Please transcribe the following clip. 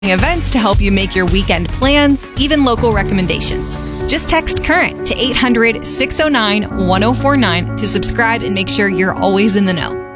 events to help you make your weekend plans, even local recommendations. Just text CURRENT to 800-609-1049 to subscribe and make sure you're always in the know.